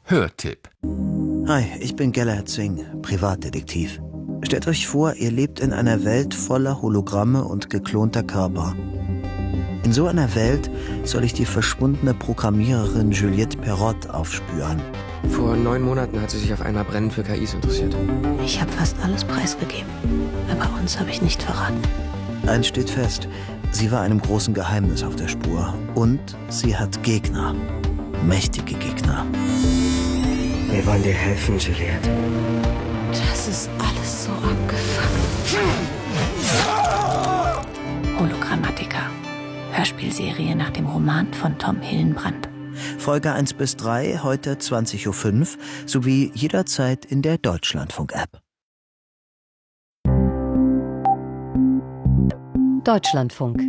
Hörtipp. Hi, ich bin Gellert Zwing, Privatdetektiv. Stellt euch vor, ihr lebt in einer Welt voller Hologramme und geklonter Körper. In so einer Welt soll ich die verschwundene Programmiererin Juliette Perrott aufspüren. Vor 9 Monaten hat sie sich auf einmal brennend für KIs interessiert. Ich habe fast alles preisgegeben, aber uns habe ich nicht verraten. Eins steht fest, sie war einem großen Geheimnis auf der Spur. Und sie hat Gegner. Mächtige Gegner. Wir wollen dir helfen, Juliette. Das ist alles so abgefuckt. Hologrammatiker. Hörspielserie nach dem Roman von Tom Hillenbrand. Folge 1-3, heute 20.05 Uhr, sowie jederzeit in der Deutschlandfunk-App. Deutschlandfunk.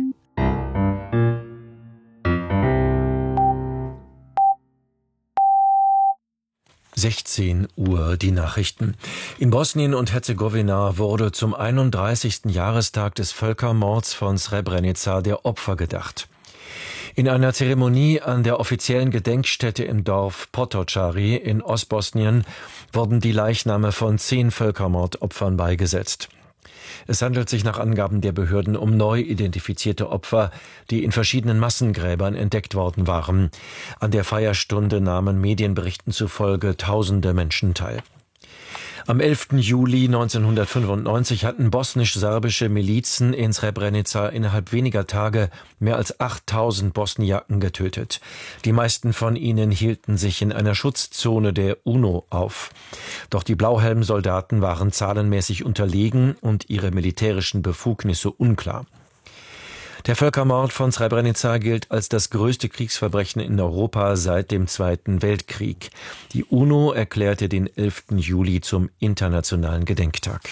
Uhr, die Nachrichten. In Bosnien und Herzegowina wurde zum 31. Jahrestag des Völkermords von Srebrenica der Opfer gedacht. In einer Zeremonie an der offiziellen Gedenkstätte im Dorf Potocari in Ostbosnien wurden die Leichname von 10 Völkermordopfern beigesetzt. Es handelt sich nach Angaben der Behörden um neu identifizierte Opfer, die in verschiedenen Massengräbern entdeckt worden waren. An der Feierstunde nahmen Medienberichten zufolge Tausende Menschen teil. Am 11. Juli 1995 hatten bosnisch-serbische Milizen in Srebrenica innerhalb weniger Tage mehr als 8000 Bosniaken getötet. Die meisten von ihnen hielten sich in einer Schutzzone der UNO auf. Doch die Blauhelm-Soldaten waren zahlenmäßig unterlegen und ihre militärischen Befugnisse unklar. Der Völkermord von Srebrenica gilt als das größte Kriegsverbrechen in Europa seit dem Zweiten Weltkrieg. Die UNO erklärte den 11. Juli zum Internationalen Gedenktag.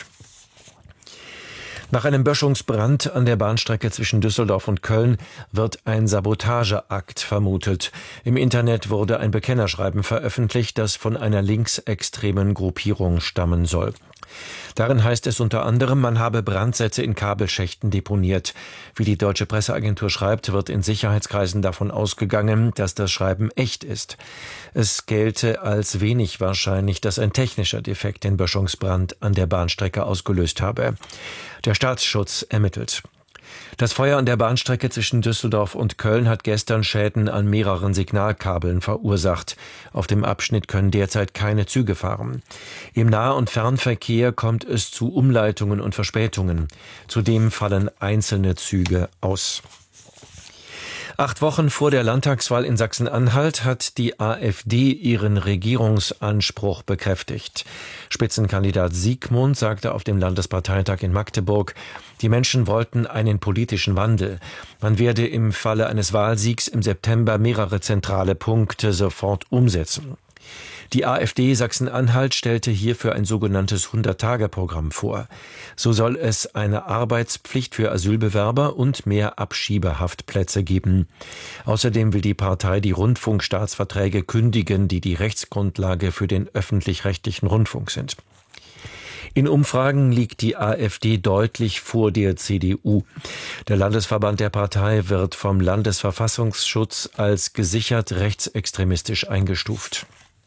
Nach einem Böschungsbrand an der Bahnstrecke zwischen Düsseldorf und Köln wird ein Sabotageakt vermutet. Im Internet wurde ein Bekennerschreiben veröffentlicht, das von einer linksextremen Gruppierung stammen soll. Darin heißt es unter anderem, man habe Brandsätze in Kabelschächten deponiert. Wie die deutsche Presseagentur schreibt, wird in Sicherheitskreisen davon ausgegangen, dass das Schreiben echt ist. Es gelte als wenig wahrscheinlich, dass ein technischer Defekt den Böschungsbrand an der Bahnstrecke ausgelöst habe. Der Staatsschutz ermittelt. Das Feuer an der Bahnstrecke zwischen Düsseldorf und Köln hat gestern Schäden an mehreren Signalkabeln verursacht. Auf dem Abschnitt können derzeit keine Züge fahren. Im Nah- und Fernverkehr kommt es zu Umleitungen und Verspätungen. Zudem fallen einzelne Züge aus. 8 Wochen vor der Landtagswahl in Sachsen-Anhalt hat die AfD ihren Regierungsanspruch bekräftigt. Spitzenkandidat Siegmund sagte auf dem Landesparteitag in Magdeburg, die Menschen wollten einen politischen Wandel. Man werde im Falle eines Wahlsiegs im September mehrere zentrale Punkte sofort umsetzen. Die AfD Sachsen-Anhalt stellte hierfür ein sogenanntes 100-Tage-Programm vor. So soll es eine Arbeitspflicht für Asylbewerber und mehr Abschiebehaftplätze geben. Außerdem will die Partei die Rundfunkstaatsverträge kündigen, die die Rechtsgrundlage für den öffentlich-rechtlichen Rundfunk sind. In Umfragen liegt die AfD deutlich vor der CDU. Der Landesverband der Partei wird vom Landesverfassungsschutz als gesichert rechtsextremistisch eingestuft.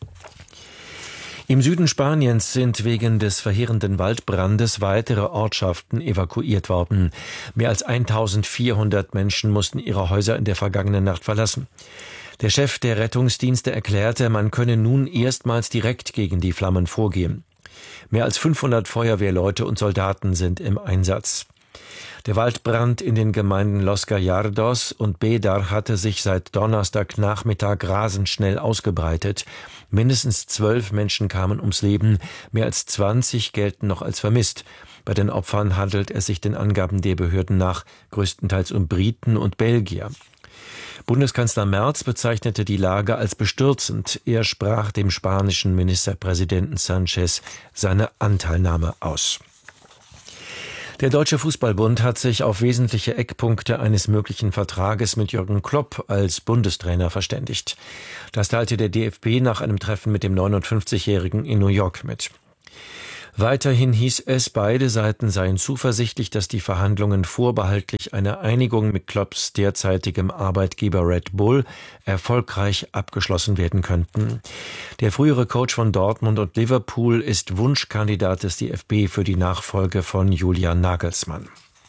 Im Süden Spaniens sind wegen des verheerenden Waldbrandes weitere Ortschaften evakuiert worden. Mehr als 1400 Menschen mussten ihre Häuser in der vergangenen Nacht verlassen. Der Chef der Rettungsdienste erklärte, man könne nun erstmals direkt gegen die Flammen vorgehen. Mehr als 500 Feuerwehrleute und Soldaten sind im Einsatz. Der Waldbrand in den Gemeinden Los Gallardos und Bédar hatte sich seit Donnerstagnachmittag rasend schnell ausgebreitet. Mindestens 12 Menschen kamen ums Leben, mehr als 20 gelten noch als vermisst. Bei den Opfern handelt es sich den Angaben der Behörden nach größtenteils um Briten und Belgier. Bundeskanzler Merz bezeichnete die Lage als bestürzend. Er sprach dem spanischen Ministerpräsidenten Sánchez seine Anteilnahme aus. Der Deutsche Fußballbund hat sich auf wesentliche Eckpunkte eines möglichen Vertrages mit Jürgen Klopp als Bundestrainer verständigt. Das teilte der DFB nach einem Treffen mit dem 59-Jährigen in New York mit. Weiterhin hieß es, beide Seiten seien zuversichtlich, dass die Verhandlungen vorbehaltlich einer Einigung mit Klopps derzeitigem Arbeitgeber Red Bull erfolgreich abgeschlossen werden könnten. Der frühere Coach von Dortmund und Liverpool ist Wunschkandidat des DFB für die Nachfolge von Julian Nagelsmann.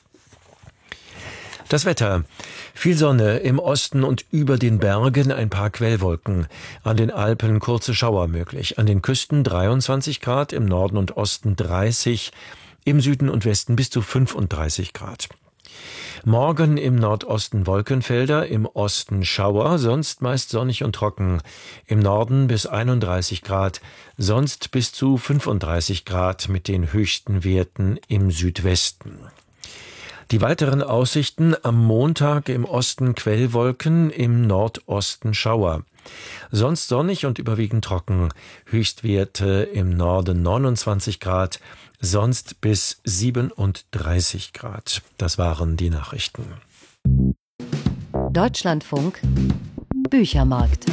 Das Wetter. Viel Sonne, im Osten und über den Bergen ein paar Quellwolken. An den Alpen kurze Schauer möglich. An den Küsten 23 Grad, im Norden und Osten 30, im Süden und Westen bis zu 35 Grad. Morgen im Nordosten Wolkenfelder, im Osten Schauer, sonst meist sonnig und trocken. Im Norden bis 31 Grad, sonst bis zu 35 Grad mit den höchsten Werten im Südwesten. Die weiteren Aussichten: am Montag im Osten Quellwolken, im Nordosten Schauer. Sonst sonnig und überwiegend trocken. Höchstwerte im Norden 29 Grad, sonst bis 37 Grad. Das waren die Nachrichten. Deutschlandfunk Büchermarkt.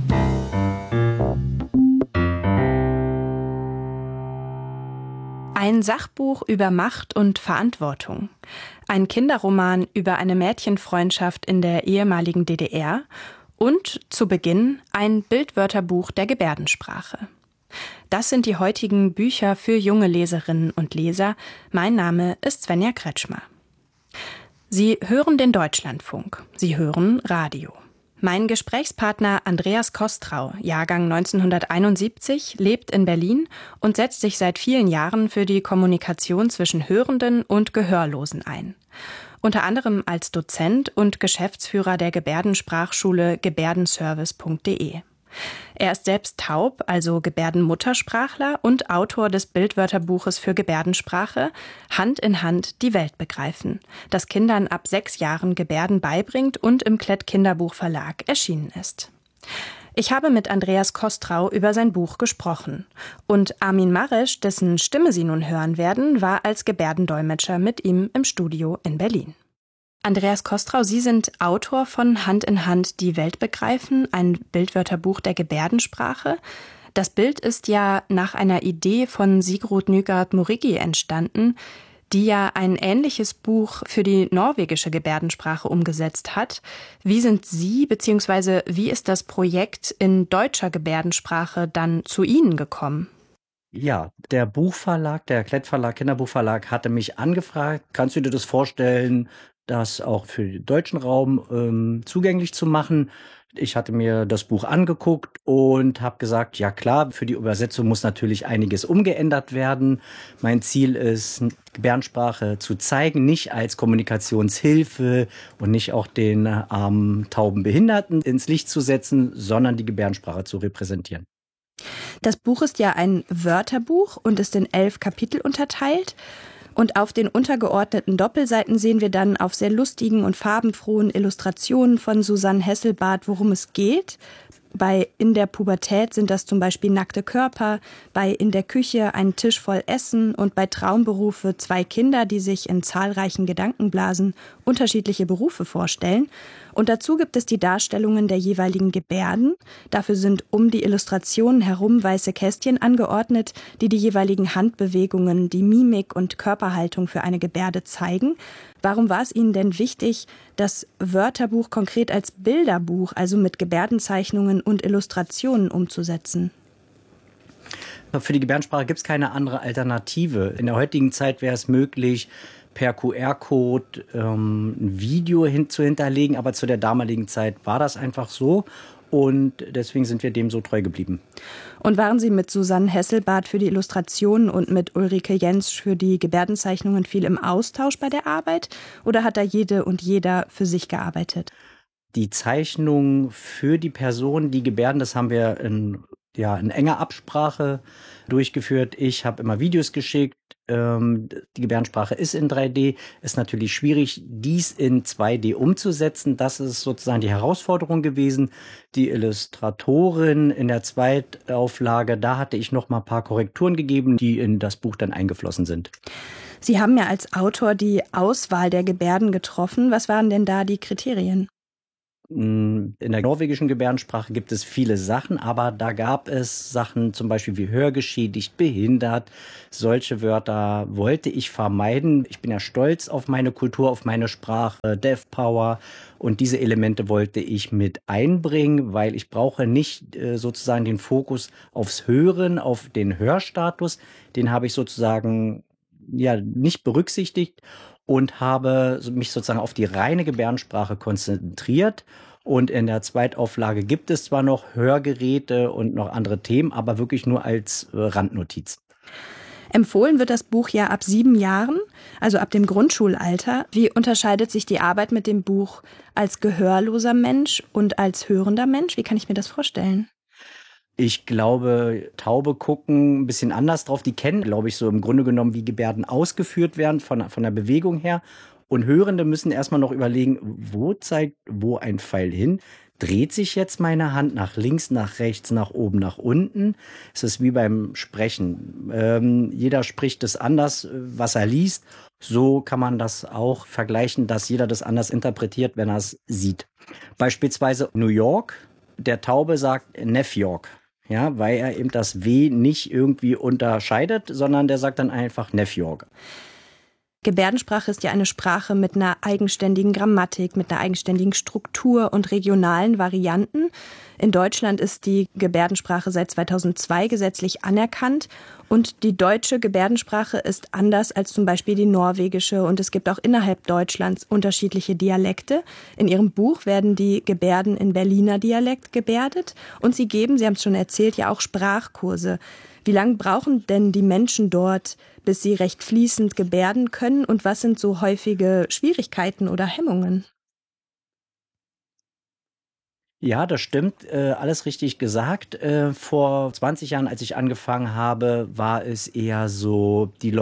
Ein Sachbuch über Macht und Verantwortung. Ein Kinderroman über eine Mädchenfreundschaft in der ehemaligen DDR. Und zu Beginn ein Bildwörterbuch der Gebärdensprache. Das sind die heutigen Bücher für junge Leserinnen und Leser. Mein Name ist Svenja Kretschmer. Sie hören den Deutschlandfunk. Sie hören Radio. Mein Gesprächspartner Andreas Kostrau, Jahrgang 1971, lebt in Berlin und setzt sich seit vielen Jahren für die Kommunikation zwischen Hörenden und Gehörlosen ein. Unter anderem als Dozent und Geschäftsführer der Gebärdensprachschule gebärdenservice.de. Er ist selbst taub, also Gebärdenmuttersprachler, und Autor des Bildwörterbuches für Gebärdensprache Hand in Hand die Welt begreifen, das Kindern ab 6 Jahren Gebärden beibringt und im Klett Kinderbuchverlag erschienen ist. Ich habe mit Andreas Kostrau über sein Buch gesprochen. Und Armin Maresch, dessen Stimme Sie nun hören werden, war als Gebärdendolmetscher mit ihm im Studio in Berlin. Andreas Kostrau, Sie sind Autor von Hand in Hand die Welt begreifen, ein Bildwörterbuch der Gebärdensprache. Das Bild ist ja nach einer Idee von Sigrud Nygaard-Morigi entstanden, die ja ein ähnliches Buch für die norwegische Gebärdensprache umgesetzt hat. Wie sind Sie bzw. wie ist das Projekt in deutscher Gebärdensprache dann zu Ihnen gekommen? Ja, der Buchverlag, der Klettverlag, Kinderbuchverlag hatte mich angefragt, kannst du dir das vorstellen, das auch für den deutschen Raum zugänglich zu machen? Ich hatte mir das Buch angeguckt und habe gesagt, ja klar, für die Übersetzung muss natürlich einiges umgeändert werden. Mein Ziel ist, Gebärdensprache zu zeigen, nicht als Kommunikationshilfe und nicht auch den armen, tauben Behinderten ins Licht zu setzen, sondern die Gebärdensprache zu repräsentieren. Das Buch ist ja ein Wörterbuch und ist in 11 Kapitel unterteilt. Und auf den untergeordneten Doppelseiten sehen wir dann auf sehr lustigen und farbenfrohen Illustrationen von Susanne Hesselbarth, worum es geht. Bei In der Pubertät sind das zum Beispiel nackte Körper, bei In der Küche ein Tisch voll Essen und bei Traumberufe 2 Kinder, die sich in zahlreichen Gedankenblasen unterschiedliche Berufe vorstellen. Und dazu gibt es die Darstellungen der jeweiligen Gebärden. Dafür sind um die Illustrationen herum weiße Kästchen angeordnet, die die jeweiligen Handbewegungen, die Mimik und Körperhaltung für eine Gebärde zeigen. Warum war es Ihnen denn wichtig, das Wörterbuch konkret als Bilderbuch, also mit Gebärdenzeichnungen und Illustrationen umzusetzen? Für die Gebärdensprache gibt es keine andere Alternative. In der heutigen Zeit wäre es möglich, per QR-Code ein Video zu hinterlegen, aber zu der damaligen Zeit war das einfach so. Und deswegen sind wir dem so treu geblieben. Und waren Sie mit Susanne Hesselbarth für die Illustrationen und mit Ulrike Jentsch für die Gebärdenzeichnungen viel im Austausch bei der Arbeit? Oder hat da jede und jeder für sich gearbeitet? Die Zeichnung für die Person, die gebärden, das haben wir in enger Absprache durchgeführt. Ich habe immer Videos geschickt. Die Gebärdensprache ist in 3D. Ist natürlich schwierig, dies in 2D umzusetzen. Das ist sozusagen die Herausforderung gewesen. Die Illustratorin in der Zweitauflage, da hatte ich noch mal ein paar Korrekturen gegeben, die in das Buch dann eingeflossen sind. Sie haben ja als Autor die Auswahl der Gebärden getroffen. Was waren denn da die Kriterien? In der norwegischen Gebärdensprache gibt es viele Sachen, aber da gab es Sachen zum Beispiel wie hörgeschädigt, behindert. Solche Wörter wollte ich vermeiden. Ich bin ja stolz auf meine Kultur, auf meine Sprache, Deaf Power. Und diese Elemente wollte ich mit einbringen, weil ich brauche nicht sozusagen den Fokus aufs Hören, auf den Hörstatus. Den habe ich sozusagen ja nicht berücksichtigt und habe mich sozusagen auf die reine Gebärdensprache konzentriert. Und in der Zweitauflage gibt es zwar noch Hörgeräte und noch andere Themen, aber wirklich nur als Randnotiz. Empfohlen wird das Buch ja ab 7 Jahren, also ab dem Grundschulalter. Wie unterscheidet sich die Arbeit mit dem Buch als gehörloser Mensch und als hörender Mensch? Wie kann ich mir das vorstellen? Ich glaube, Taube gucken ein bisschen anders drauf. Die kennen, glaube ich, so im Grunde genommen, wie Gebärden ausgeführt werden von der Bewegung her. Und Hörende müssen erstmal noch überlegen, wo zeigt wo ein Pfeil hin? Dreht sich jetzt meine Hand nach links, nach rechts, nach oben, nach unten? Es ist wie beim Sprechen. Jeder spricht es anders, was er liest. So kann man das auch vergleichen, dass jeder das anders interpretiert, wenn er es sieht. Beispielsweise New York. Der Taube sagt Neff York. Ja, weil er eben das W nicht irgendwie unterscheidet, sondern der sagt dann einfach Neff York. Gebärdensprache ist ja eine Sprache mit einer eigenständigen Grammatik, mit einer eigenständigen Struktur und regionalen Varianten. In Deutschland ist die Gebärdensprache seit 2002 gesetzlich anerkannt und die deutsche Gebärdensprache ist anders als zum Beispiel die norwegische und es gibt auch innerhalb Deutschlands unterschiedliche Dialekte. In Ihrem Buch werden die Gebärden in Berliner Dialekt gebärdet und Sie geben, Sie haben es schon erzählt, ja auch Sprachkurse. Wie lange brauchen denn die Menschen dort, bis sie recht fließend gebärden können? Und was sind so häufige Schwierigkeiten oder Hemmungen? Ja, das stimmt. Alles richtig gesagt. Vor 20 Jahren, als ich angefangen habe, war es eher so, die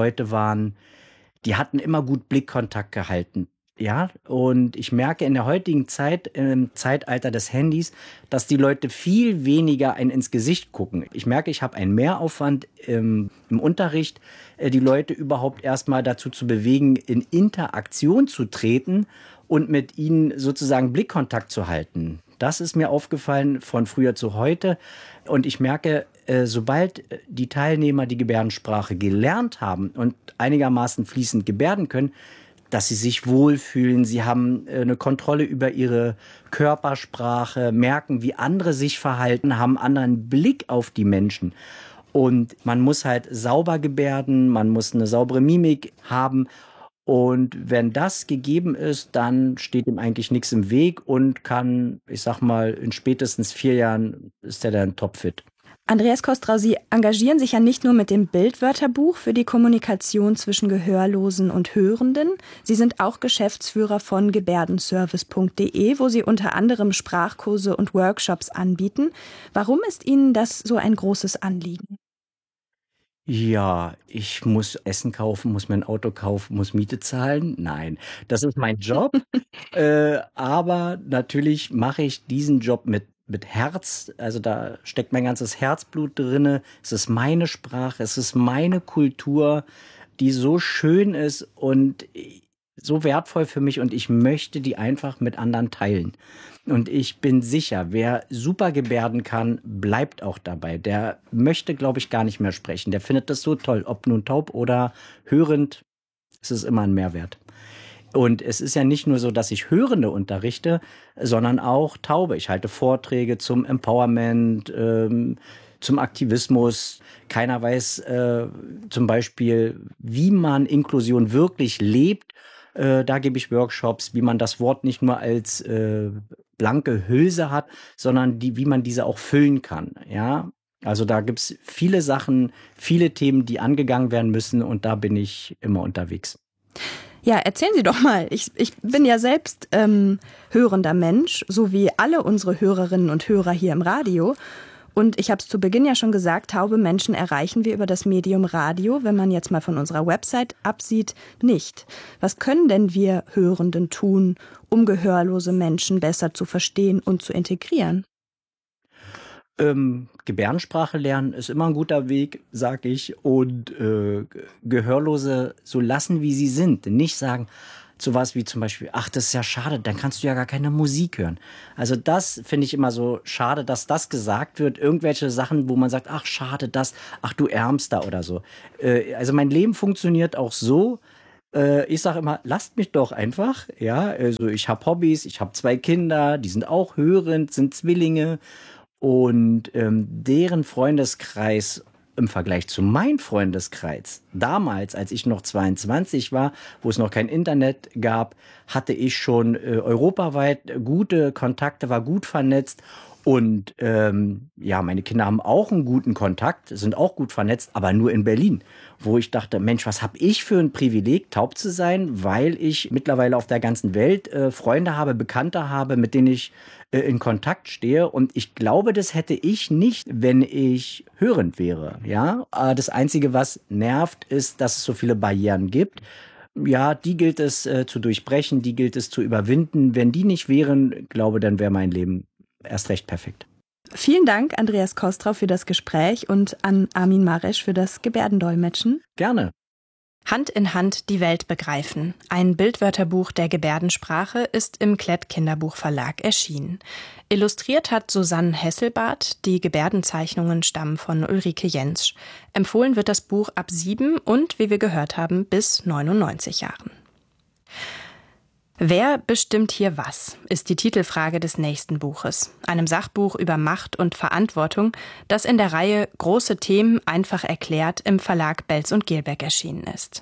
hatten immer gut Blickkontakt gehalten. Ja, und ich merke in der heutigen Zeit, im Zeitalter des Handys, dass die Leute viel weniger einen ins Gesicht gucken. Ich merke, ich habe einen Mehraufwand im Unterricht, die Leute überhaupt erstmal dazu zu bewegen, in Interaktion zu treten und mit ihnen sozusagen Blickkontakt zu halten. Das ist mir aufgefallen von früher zu heute. Und ich merke, sobald die Teilnehmer die Gebärdensprache gelernt haben und einigermaßen fließend gebärden können, dass sie sich wohlfühlen, sie haben eine Kontrolle über ihre Körpersprache, merken, wie andere sich verhalten, haben einen anderen Blick auf die Menschen. Und man muss halt sauber gebärden, man muss eine saubere Mimik haben. Und wenn das gegeben ist, dann steht ihm eigentlich nichts im Weg und kann, ich sag mal, in spätestens 4 Jahren ist er dann topfit. Andreas Kostrau, Sie engagieren sich ja nicht nur mit dem Bildwörterbuch für die Kommunikation zwischen Gehörlosen und Hörenden. Sie sind auch Geschäftsführer von gebärdenservice.de, wo Sie unter anderem Sprachkurse und Workshops anbieten. Warum ist Ihnen das so ein großes Anliegen? Ja, ich muss Essen kaufen, muss mir ein Auto kaufen, muss Miete zahlen. Nein, das ist mein Job. Aber natürlich mache ich diesen Job mit Herz, also da steckt mein ganzes Herzblut drinne. Es ist meine Sprache, es ist meine Kultur, die so schön ist und so wertvoll für mich und ich möchte die einfach mit anderen teilen. Und ich bin sicher, wer super gebärden kann, bleibt auch dabei. Der möchte, glaube ich, gar nicht mehr sprechen. Der findet das so toll, ob nun taub oder hörend, es ist immer ein Mehrwert. Und es ist ja nicht nur so, dass ich Hörende unterrichte, sondern auch Taube. Ich halte Vorträge zum Empowerment, zum Aktivismus. Keiner weiß zum Beispiel, wie man Inklusion wirklich lebt. Da gebe ich Workshops, wie man das Wort nicht nur als blanke Hülse hat, sondern wie man diese auch füllen kann. Ja, also da gibt's viele Sachen, viele Themen, die angegangen werden müssen und da bin ich immer unterwegs. Ja, erzählen Sie doch mal. Ich bin ja selbst hörender Mensch, so wie alle unsere Hörerinnen und Hörer hier im Radio. Und ich habe es zu Beginn ja schon gesagt, taube Menschen erreichen wir über das Medium Radio, wenn man jetzt mal von unserer Website absieht, nicht. Was können denn wir Hörenden tun, um gehörlose Menschen besser zu verstehen und zu integrieren? Gebärdensprache lernen ist immer ein guter Weg, sag ich. Und Gehörlose so lassen, wie sie sind. Nicht sagen, sowas wie zum Beispiel, ach, das ist ja schade, dann kannst du ja gar keine Musik hören. Also das finde ich immer so schade, dass das gesagt wird. Irgendwelche Sachen, wo man sagt, ach, schade, das, ach, du Ärmster oder so. Also mein Leben funktioniert auch so. Ich sage immer, lasst mich doch einfach. Ja, also ich habe Hobbys, ich habe 2 Kinder, die sind auch hörend, sind Zwillinge. Und deren Freundeskreis im Vergleich zu meinem Freundeskreis, damals, als ich noch 22 war, wo es noch kein Internet gab, hatte ich schon europaweit gute Kontakte, war gut vernetzt. Und meine Kinder haben auch einen guten Kontakt, sind auch gut vernetzt, aber nur in Berlin. Wo ich dachte, Mensch, was habe ich für ein Privileg, taub zu sein, weil ich mittlerweile auf der ganzen Welt Freunde habe, Bekannte habe, mit denen ich in Kontakt stehe. Und ich glaube, das hätte ich nicht, wenn ich hörend wäre. Ja? Das Einzige, was nervt, ist, dass es so viele Barrieren gibt. Ja, die gilt es zu durchbrechen, die gilt es zu überwinden. Wenn die nicht wären, glaube, dann wäre mein Leben erst recht perfekt. Vielen Dank, Andreas Kostrau, für das Gespräch und an Armin Maresch für das Gebärdendolmetschen. Gerne. Hand in Hand die Welt begreifen. Ein Bildwörterbuch der Gebärdensprache ist im Klett Kinderbuchverlag erschienen. Illustriert hat Susanne Hesselbarth. Die Gebärdenzeichnungen stammen von Ulrike Jentsch. Empfohlen wird das Buch ab 7 und, wie wir gehört haben, bis 99 Jahren. Wer bestimmt hier was, ist die Titelfrage des nächsten Buches. Einem Sachbuch über Macht und Verantwortung, das in der Reihe Große Themen einfach erklärt im Verlag Belz und Gelbeck erschienen ist.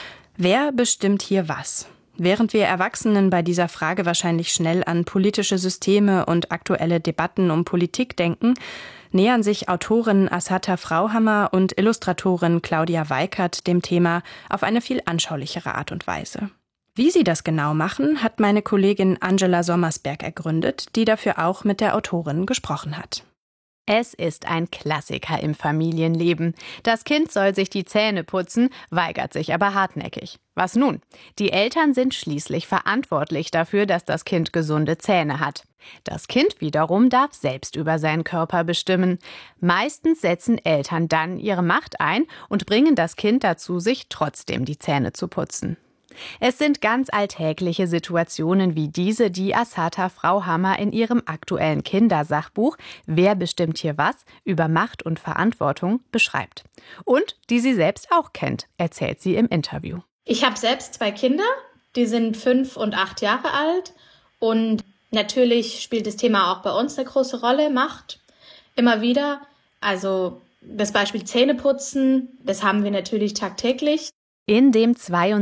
Wer bestimmt hier was? Während wir Erwachsenen bei dieser Frage wahrscheinlich schnell an politische Systeme und aktuelle Debatten um Politik denken, nähern sich Autorin Assata Frauhammer und Illustratorin Claudia Weikert dem Thema auf eine viel anschaulichere Art und Weise. Wie sie das genau machen, hat meine Kollegin Angela Sommersberg ergründet, die dafür auch mit der Autorin gesprochen hat. Es ist ein Klassiker im Familienleben. Das Kind soll sich die Zähne putzen, weigert sich aber hartnäckig. Was nun? Die Eltern sind schließlich verantwortlich dafür, dass das Kind gesunde Zähne hat. Das Kind wiederum darf selbst über seinen Körper bestimmen. Meistens setzen Eltern dann ihre Macht ein und bringen das Kind dazu, sich trotzdem die Zähne zu putzen. Es sind ganz alltägliche Situationen wie diese, die Assata Frauhammer in ihrem aktuellen Kindersachbuch »Wer bestimmt hier was?« über Macht und Verantwortung beschreibt. Und die sie selbst auch kennt, erzählt sie im Interview. Ich habe selbst 2 Kinder, die sind 5 und 8 Jahre alt. Und natürlich spielt das Thema auch bei uns eine große Rolle, Macht, immer wieder. Also das Beispiel Zähneputzen, das haben wir natürlich tagtäglich. In dem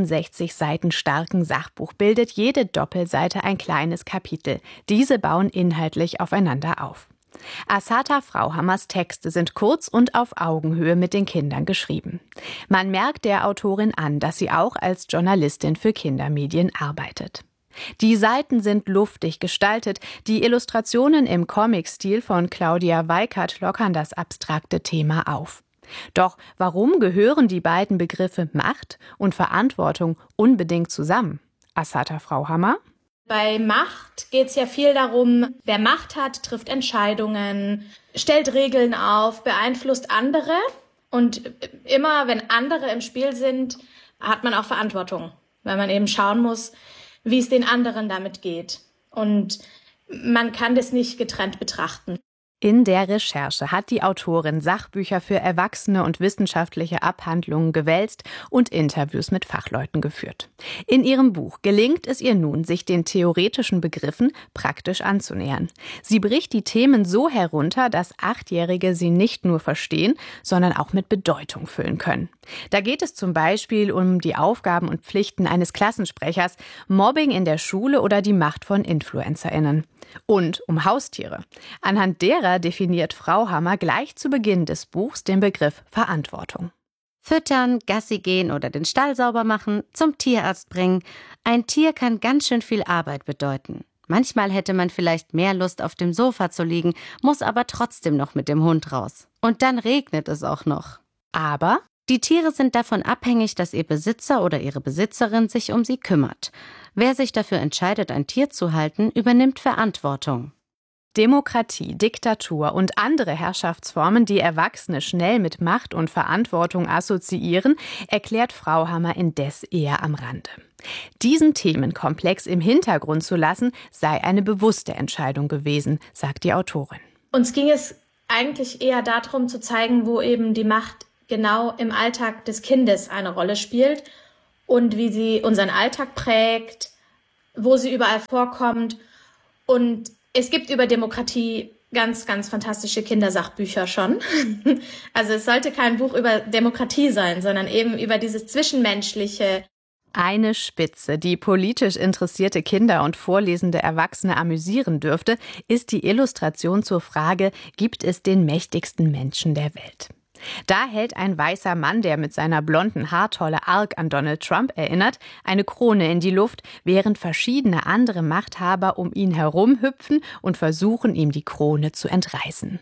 62 Seiten starken Sachbuch bildet jede Doppelseite ein kleines Kapitel. Diese bauen inhaltlich aufeinander auf. Assata Frauhammers Texte sind kurz und auf Augenhöhe mit den Kindern geschrieben. Man merkt der Autorin an, dass sie auch als Journalistin für Kindermedien arbeitet. Die Seiten sind luftig gestaltet, die Illustrationen im Comic-Stil von Claudia Weikert lockern das abstrakte Thema auf. Doch warum gehören die beiden Begriffe Macht und Verantwortung unbedingt zusammen? Assata Frauhammer? Bei Macht geht es ja viel darum, wer Macht hat, trifft Entscheidungen, stellt Regeln auf, beeinflusst andere. Und immer, wenn andere im Spiel sind, hat man auch Verantwortung, weil man eben schauen muss, wie es den anderen damit geht. Und man kann das nicht getrennt betrachten. In der Recherche hat die Autorin Sachbücher für Erwachsene und wissenschaftliche Abhandlungen gewälzt und Interviews mit Fachleuten geführt. In ihrem Buch gelingt es ihr nun, sich den theoretischen Begriffen praktisch anzunähern. Sie bricht die Themen so herunter, dass 8-Jährige sie nicht nur verstehen, sondern auch mit Bedeutung füllen können. Da geht es zum Beispiel um die Aufgaben und Pflichten eines Klassensprechers, Mobbing in der Schule oder die Macht von InfluencerInnen. Und um Haustiere. Anhand derer definiert Frauhammer gleich zu Beginn des Buchs den Begriff Verantwortung. Füttern, Gassi gehen oder den Stall sauber machen, zum Tierarzt bringen. Ein Tier kann ganz schön viel Arbeit bedeuten. Manchmal hätte man vielleicht mehr Lust, auf dem Sofa zu liegen, muss aber trotzdem noch mit dem Hund raus. Und dann regnet es auch noch. Aber die Tiere sind davon abhängig, dass ihr Besitzer oder ihre Besitzerin sich um sie kümmert. Wer sich dafür entscheidet, ein Tier zu halten, übernimmt Verantwortung. Demokratie, Diktatur und andere Herrschaftsformen, die Erwachsene schnell mit Macht und Verantwortung assoziieren, erklärt Frauhammer indes eher am Rande. Diesen Themenkomplex im Hintergrund zu lassen, sei eine bewusste Entscheidung gewesen, sagt die Autorin. Uns ging es eigentlich eher darum zu zeigen, wo eben die Macht genau im Alltag des Kindes eine Rolle spielt und wie sie unseren Alltag prägt, wo sie überall vorkommt. Und es gibt über Demokratie ganz, ganz fantastische Kindersachbücher schon. Also es sollte kein Buch über Demokratie sein, sondern eben über dieses Zwischenmenschliche. Eine Spitze, die politisch interessierte Kinder und vorlesende Erwachsene amüsieren dürfte, ist die Illustration zur Frage, gibt es den mächtigsten Menschen der Welt? Da hält ein weißer Mann, der mit seiner blonden Haartolle arg an Donald Trump erinnert, eine Krone in die Luft, während verschiedene andere Machthaber um ihn herum hüpfen und versuchen, ihm die Krone zu entreißen.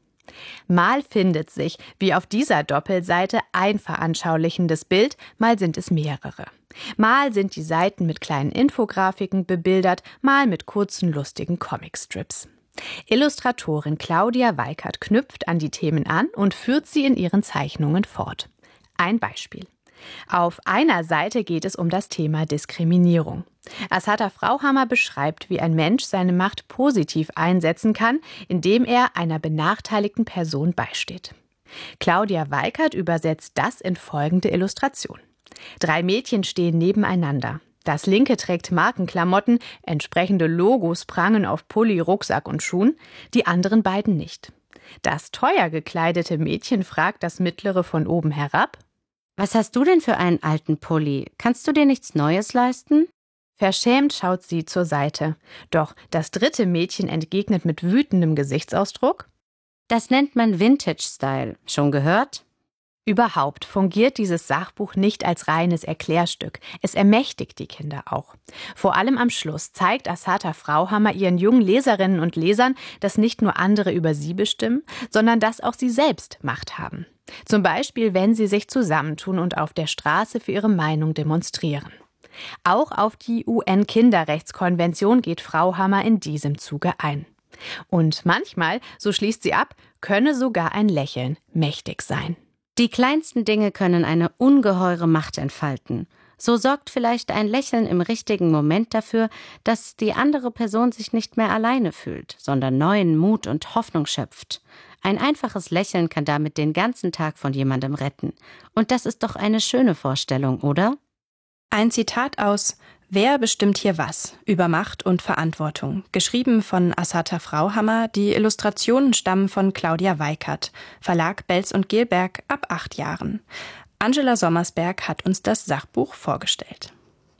Mal findet sich, wie auf dieser Doppelseite, ein veranschaulichendes Bild, mal sind es mehrere. Mal sind die Seiten mit kleinen Infografiken bebildert, mal mit kurzen, lustigen Comicstrips. Illustratorin Claudia Weikert knüpft an die Themen an und führt sie in ihren Zeichnungen fort. Ein Beispiel. Auf einer Seite geht es um das Thema Diskriminierung. Assata Frauhammer beschreibt, wie ein Mensch seine Macht positiv einsetzen kann, indem er einer benachteiligten Person beisteht. Claudia Weikert übersetzt das in folgende Illustration. 3 Mädchen stehen nebeneinander. Das linke trägt Markenklamotten, entsprechende Logos prangen auf Pulli, Rucksack und Schuhen, die anderen beiden nicht. Das teuer gekleidete Mädchen fragt das mittlere von oben herab: Was hast du denn für einen alten Pulli? Kannst du dir nichts Neues leisten? Verschämt schaut sie zur Seite. Doch das dritte Mädchen entgegnet mit wütendem Gesichtsausdruck: Das nennt man Vintage-Style. Schon gehört? Überhaupt fungiert dieses Sachbuch nicht als reines Erklärstück. Es ermächtigt die Kinder auch. Vor allem am Schluss zeigt Assata Frauhammer ihren jungen Leserinnen und Lesern, dass nicht nur andere über sie bestimmen, sondern dass auch sie selbst Macht haben. Zum Beispiel, wenn sie sich zusammentun und auf der Straße für ihre Meinung demonstrieren. Auch auf die UN-Kinderrechtskonvention geht Frauhammer in diesem Zuge ein. Und manchmal, so schließt sie ab, könne sogar ein Lächeln mächtig sein. Die kleinsten Dinge können eine ungeheure Macht entfalten. So sorgt vielleicht ein Lächeln im richtigen Moment dafür, dass die andere Person sich nicht mehr alleine fühlt, sondern neuen Mut und Hoffnung schöpft. Ein einfaches Lächeln kann damit den ganzen Tag von jemandem retten. Und das ist doch eine schöne Vorstellung, oder? Ein Zitat aus »Wer bestimmt hier was?« über Macht und Verantwortung, geschrieben von Assata Frauhammer. Die Illustrationen stammen von Claudia Weikert, Verlag Belz und Gelberg, ab 8 Jahren. Angela Sommersberg hat uns das Sachbuch vorgestellt.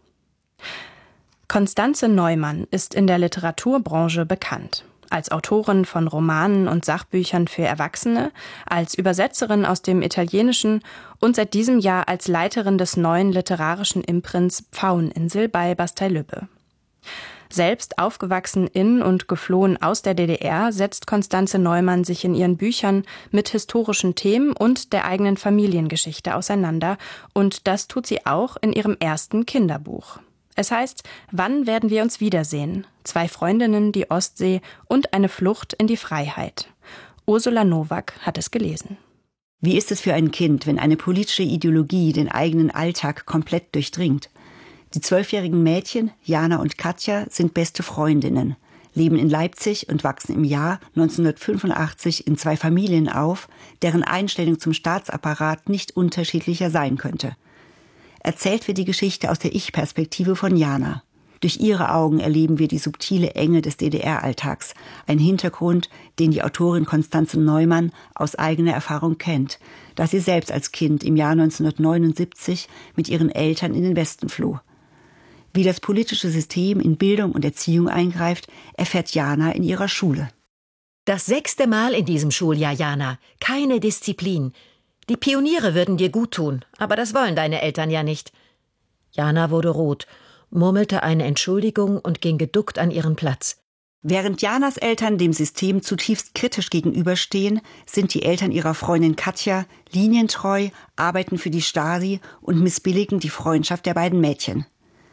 Constanze Neumann ist in der Literaturbranche bekannt. Als Autorin von Romanen und Sachbüchern für Erwachsene, als Übersetzerin aus dem Italienischen und seit diesem Jahr als Leiterin des neuen literarischen Imprints Pfaueninsel bei Bastei-Lübbe. Selbst aufgewachsen in und geflohen aus der DDR, setzt Constanze Neumann sich in ihren Büchern mit historischen Themen und der eigenen Familiengeschichte auseinander, und das tut sie auch in ihrem ersten Kinderbuch. Es heißt, wann werden wir uns wiedersehen? 2 Freundinnen, die Ostsee und eine Flucht in die Freiheit. Ursula Nowak hat es gelesen. Wie ist es für ein Kind, wenn eine politische Ideologie den eigenen Alltag komplett durchdringt? Die 12-jährigen Mädchen, Jana und Katja, sind beste Freundinnen, leben in Leipzig und wachsen im Jahr 1985 in 2 Familien auf, deren Einstellung zum Staatsapparat nicht unterschiedlicher sein könnte. Erzählt wird die Geschichte aus der Ich-Perspektive von Jana. Durch ihre Augen erleben wir die subtile Enge des DDR-Alltags, ein Hintergrund, den die Autorin Constanze Neumann aus eigener Erfahrung kennt, da sie selbst als Kind im Jahr 1979 mit ihren Eltern in den Westen floh. Wie das politische System in Bildung und Erziehung eingreift, erfährt Jana in ihrer Schule. Das 6. Mal in diesem Schuljahr, Jana. Keine Disziplin. Die Pioniere würden dir gut tun, aber das wollen deine Eltern ja nicht. Jana wurde rot, murmelte eine Entschuldigung und ging geduckt an ihren Platz. Während Janas Eltern dem System zutiefst kritisch gegenüberstehen, sind die Eltern ihrer Freundin Katja linientreu, arbeiten für die Stasi und missbilligen die Freundschaft der beiden Mädchen.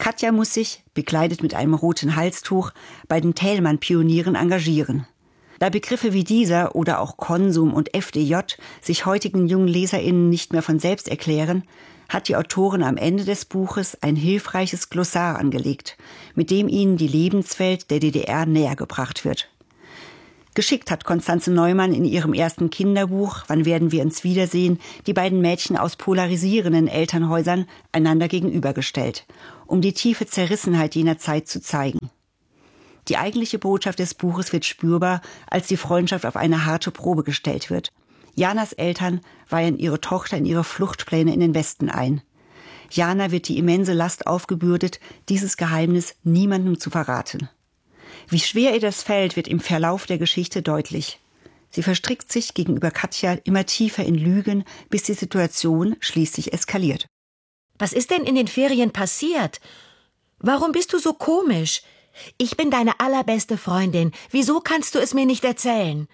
Katja muss sich, bekleidet mit einem roten Halstuch, bei den Thälmann-Pionieren engagieren. Da Begriffe wie dieser oder auch Konsum und FDJ sich heutigen jungen LeserInnen nicht mehr von selbst erklären, hat die Autorin am Ende des Buches ein hilfreiches Glossar angelegt, mit dem ihnen die Lebenswelt der DDR näher gebracht wird. Geschickt hat Constanze Neumann in ihrem ersten Kinderbuch »Wann werden wir uns wiedersehen« die beiden Mädchen aus polarisierenden Elternhäusern einander gegenübergestellt, um die tiefe Zerrissenheit jener Zeit zu zeigen. Die eigentliche Botschaft des Buches wird spürbar, als die Freundschaft auf eine harte Probe gestellt wird. Janas Eltern weihen ihre Tochter in ihre Fluchtpläne in den Westen ein. Jana wird die immense Last aufgebürdet, dieses Geheimnis niemandem zu verraten. Wie schwer ihr das fällt, wird im Verlauf der Geschichte deutlich. Sie verstrickt sich gegenüber Katja immer tiefer in Lügen, bis die Situation schließlich eskaliert. Was ist denn in den Ferien passiert? Warum bist du so komisch? Ich bin deine allerbeste Freundin. Wieso kannst du es mir nicht erzählen?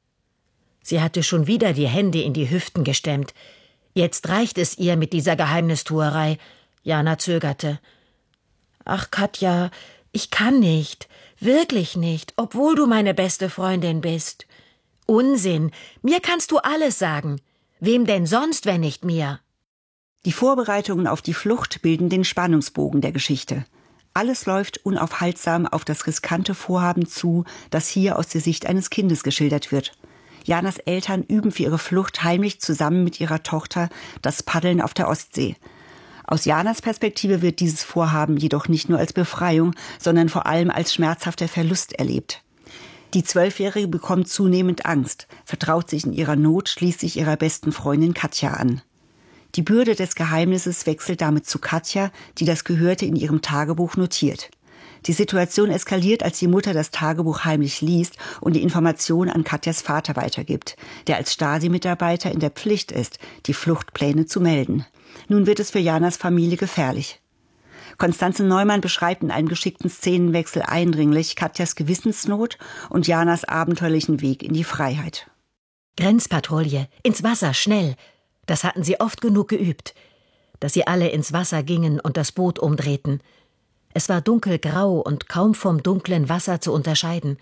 Sie hatte schon wieder die Hände in die Hüften gestemmt. Jetzt reicht es ihr mit dieser Geheimnistuerei. Jana zögerte. Ach, Katja, ich kann nicht. Wirklich nicht, obwohl du meine beste Freundin bist. Unsinn. Mir kannst du alles sagen. Wem denn sonst, wenn nicht mir? Die Vorbereitungen auf die Flucht bilden den Spannungsbogen der Geschichte. Alles läuft unaufhaltsam auf das riskante Vorhaben zu, das hier aus der Sicht eines Kindes geschildert wird. Janas Eltern üben für ihre Flucht heimlich zusammen mit ihrer Tochter das Paddeln auf der Ostsee. Aus Janas Perspektive wird dieses Vorhaben jedoch nicht nur als Befreiung, sondern vor allem als schmerzhafter Verlust erlebt. Die 12-Jährige bekommt zunehmend Angst, vertraut sich in ihrer Not schließlich ihrer besten Freundin Katja an. Die Bürde des Geheimnisses wechselt damit zu Katja, die das Gehörte in ihrem Tagebuch notiert. Die Situation eskaliert, als die Mutter das Tagebuch heimlich liest und die Information an Katjas Vater weitergibt, der als Stasi-Mitarbeiter in der Pflicht ist, die Fluchtpläne zu melden. Nun wird es für Janas Familie gefährlich. Constanze Neumann beschreibt in einem geschickten Szenenwechsel eindringlich Katjas Gewissensnot und Janas abenteuerlichen Weg in die Freiheit. Grenzpatrouille, ins Wasser, schnell! Das hatten sie oft genug geübt. Dass sie alle ins Wasser gingen und das Boot umdrehten. Es war dunkelgrau und kaum vom dunklen Wasser zu unterscheiden.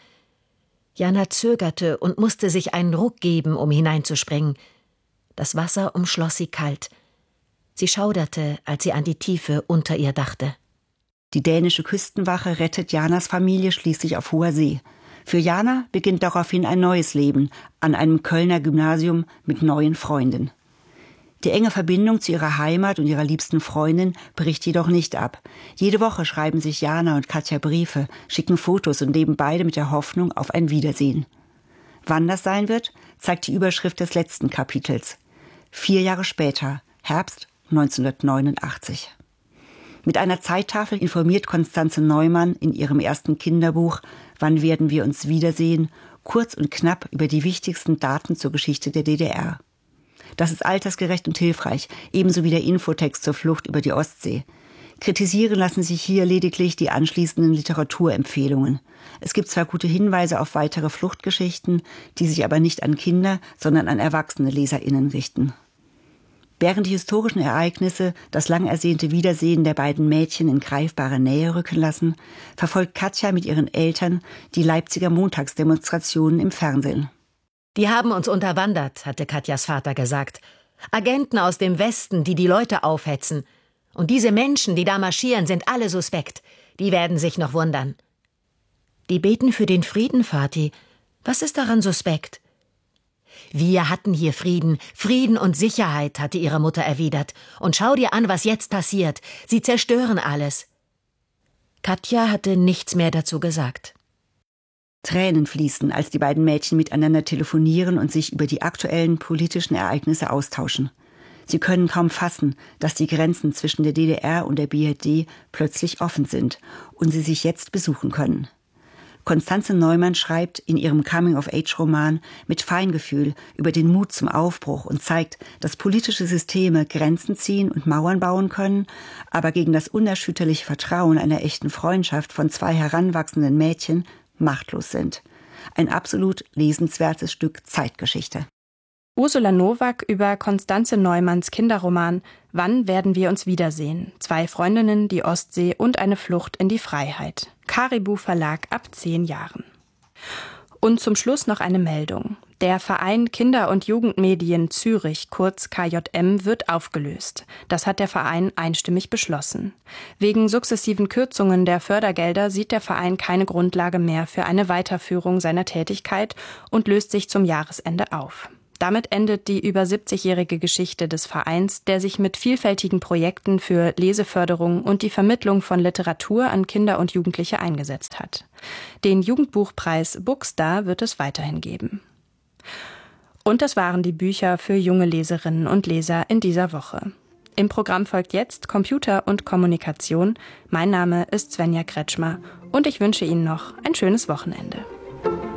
Jana zögerte und musste sich einen Ruck geben, um hineinzuspringen. Das Wasser umschloss sie kalt. Sie schauderte, als sie an die Tiefe unter ihr dachte. Die dänische Küstenwache rettet Janas Familie schließlich auf hoher See. Für Jana beginnt daraufhin ein neues Leben an einem Kölner Gymnasium mit neuen Freunden. Die enge Verbindung zu ihrer Heimat und ihrer liebsten Freundin bricht jedoch nicht ab. Jede Woche schreiben sich Jana und Katja Briefe, schicken Fotos und leben beide mit der Hoffnung auf ein Wiedersehen. Wann das sein wird, zeigt die Überschrift des letzten Kapitels. 4 Jahre später, Herbst 1989. Mit einer Zeittafel informiert Constanze Neumann in ihrem ersten Kinderbuch »Wann werden wir uns wiedersehen?« kurz und knapp über die wichtigsten Daten zur Geschichte der DDR. Das ist altersgerecht und hilfreich, ebenso wie der Infotext zur Flucht über die Ostsee. Kritisieren lassen sich hier lediglich die anschließenden Literaturempfehlungen. Es gibt zwar gute Hinweise auf weitere Fluchtgeschichten, die sich aber nicht an Kinder, sondern an erwachsene LeserInnen richten. Während die historischen Ereignisse das lang ersehnte Wiedersehen der beiden Mädchen in greifbare Nähe rücken lassen, verfolgt Katja mit ihren Eltern die Leipziger Montagsdemonstrationen im Fernsehen. Die haben uns unterwandert, hatte Katjas Vater gesagt. Agenten aus dem Westen, die Leute aufhetzen. Und diese Menschen, die da marschieren, sind alle suspekt. Die werden sich noch wundern. Die beten für den Frieden, Vati. Was ist daran suspekt? Wir hatten hier Frieden. Frieden und Sicherheit, hatte ihre Mutter erwidert. Und schau dir an, was jetzt passiert. Sie zerstören alles. Katja hatte nichts mehr dazu gesagt. Tränen fließen, als die beiden Mädchen miteinander telefonieren und sich über die aktuellen politischen Ereignisse austauschen. Sie können kaum fassen, dass die Grenzen zwischen der DDR und der BRD plötzlich offen sind und sie sich jetzt besuchen können. Constanze Neumann schreibt in ihrem Coming-of-Age-Roman mit Feingefühl über den Mut zum Aufbruch und zeigt, dass politische Systeme Grenzen ziehen und Mauern bauen können, aber gegen das unerschütterliche Vertrauen einer echten Freundschaft von 2 heranwachsenden Mädchen machtlos sind. Ein absolut lesenswertes Stück Zeitgeschichte. Ursula Nowak über Konstanze Neumanns Kinderroman »Wann werden wir uns wiedersehen? 2 Freundinnen, die Ostsee und eine Flucht in die Freiheit«. Caribou Verlag ab 10 Jahren. Und zum Schluss noch eine Meldung. Der Verein Kinder- und Jugendmedien Zürich, kurz KJM, wird aufgelöst. Das hat der Verein einstimmig beschlossen. Wegen sukzessiven Kürzungen der Fördergelder sieht der Verein keine Grundlage mehr für eine Weiterführung seiner Tätigkeit und löst sich zum Jahresende auf. Damit endet die über 70-jährige Geschichte des Vereins, der sich mit vielfältigen Projekten für Leseförderung und die Vermittlung von Literatur an Kinder und Jugendliche eingesetzt hat. Den Jugendbuchpreis Bookstar wird es weiterhin geben. Und das waren die Bücher für junge Leserinnen und Leser in dieser Woche. Im Programm folgt jetzt Computer und Kommunikation. Mein Name ist Svenja Kretschmer und ich wünsche Ihnen noch ein schönes Wochenende.